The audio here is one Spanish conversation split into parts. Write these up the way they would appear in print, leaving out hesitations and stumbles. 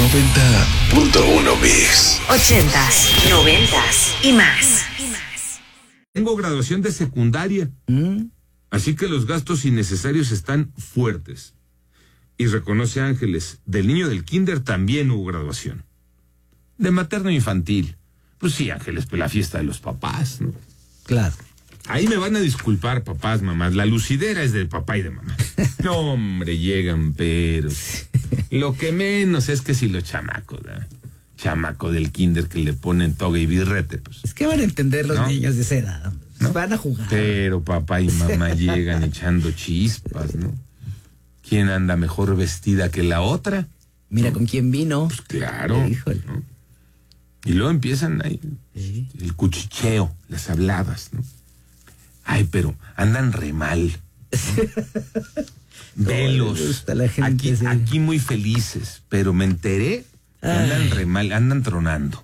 90.1 Mix. 80s, 90s y más. Tengo graduación de secundaria, así que los gastos innecesarios están fuertes. Y reconoce Ángeles, del niño del kinder también hubo graduación. De materno infantil. Pues sí, Ángeles, pues la fiesta de los papás, ¿no? Claro. Ahí me van a disculpar, papás, mamás. La lucidera es del papá y de mamá. No, hombre, llegan, pero lo que menos es que si los chamacos, ¿verdad? Chamaco del kinder que le ponen toga y birrete, pues. Es que van a entender los ¿no? niños de esa edad. ¿No? Van a jugar. Pero papá y mamá llegan echando chispas, ¿no? ¿Quién anda mejor vestida que la otra? Mira ¿no? con quién vino. Pues claro. Híjole. ¿no? Y luego empiezan ahí Sí. el cuchicheo, las habladas, ¿no? Ay, pero andan re mal. ¿no? Velos. Me gusta la gente, sí. Aquí muy felices, pero me enteré que andan re mal, andan tronando.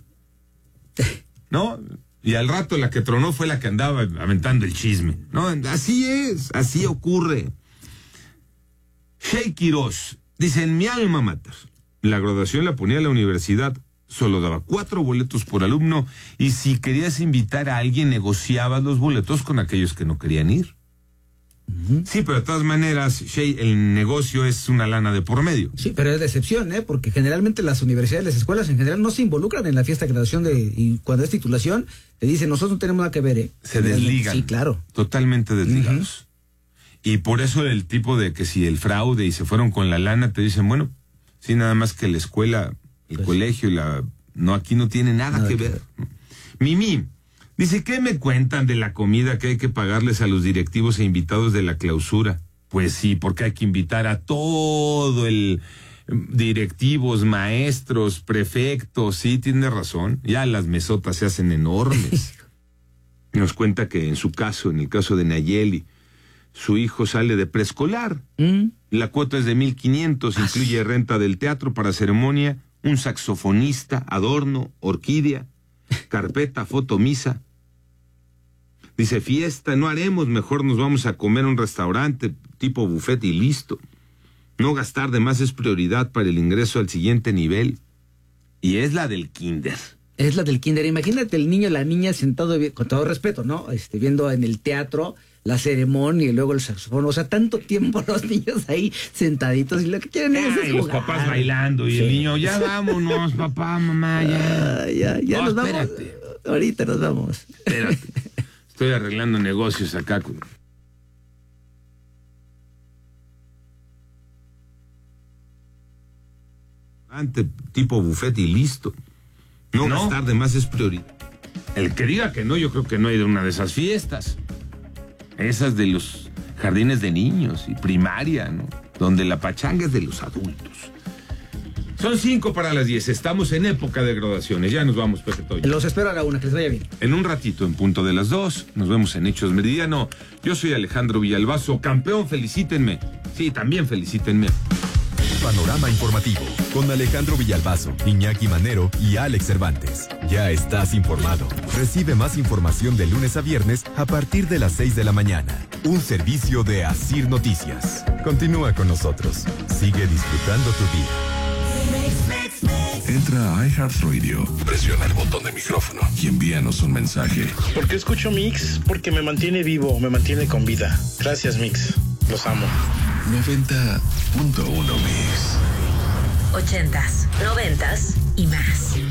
¿No? Y al rato la que tronó fue la que andaba aventando el chisme. No, así es, así ocurre. Sheikh Quiroz dice, en mi alma mater, la graduación la ponía a la universidad, solo daba 4 boletos por alumno y si querías invitar a alguien negociabas los boletos con aquellos que no querían ir. Sí, pero de todas maneras, Sheikh, el negocio es una lana de por medio. Sí, pero es de excepción, porque generalmente las universidades, las escuelas en general no se involucran en la fiesta de graduación y cuando es titulación, te dicen, nosotros no tenemos nada que ver, Se desligan. Sí, claro. Totalmente desligados. Y por eso el tipo de que si el fraude y se fueron con la lana, te dicen, bueno, sí, nada más que la escuela, el colegio y no, aquí no tiene nada que ver. Mimi dice, ¿qué me cuentan de la comida que hay que pagarles a los directivos e invitados de la clausura? Pues sí, porque hay que invitar a todo el directivos, maestros, prefectos, sí, tiene razón. Ya las mesotas se hacen enormes. Nos cuenta que en su caso, en el caso de Nayeli, su hijo sale de preescolar. La cuota es de 1,500, incluye renta del teatro para ceremonia, un saxofonista, adorno, orquídea, carpeta, foto, misa. Dice, fiesta no haremos, mejor nos vamos a comer a un restaurante tipo buffet y listo. No gastar de más es prioridad para el ingreso al siguiente nivel. Y es la del kinder. Es la del kinder. Imagínate el niño, la niña sentado, con todo respeto, ¿no? Viendo en el teatro la ceremonia y luego el saxofón. O sea, tanto tiempo los niños ahí sentaditos y lo que quieren es jugar. Los papás bailando y el niño, ya vámonos, papá, mamá, ya. Ya No, nos vamos. espérate. Ahorita nos vamos. Espérate. Estoy arreglando negocios acá con... tipo buffet y listo. No gastar de más es prioridad. El que diga que no, yo creo que no hay de una de esas fiestas. Esas de los jardines de niños y primaria, ¿no? Donde la pachanga es de los adultos. Son 5:50. Estamos en época de graduaciones. Ya nos vamos, Pepe Toño. Los espero a la 1, que les vaya bien. En un ratito, en punto de las 2, nos vemos en Hechos Meridiano. Yo soy Alejandro Villalbazo. Campeón, felicítenme. Sí, también felicítenme. Panorama informativo con Alejandro Villalbazo, Iñaki Manero y Alex Cervantes. Ya estás informado. Recibe más información de lunes a viernes a partir de las 6 de la mañana. Un servicio de Asir Noticias. Continúa con nosotros. Sigue disfrutando tu día. Entra a iHeartRadio, presiona el botón de micrófono y envíanos un mensaje. ¿Por qué escucho Mix? Porque me mantiene vivo, me mantiene con vida. Gracias, Mix. Los amo. 90.1 Mix. 80s, 90s y más.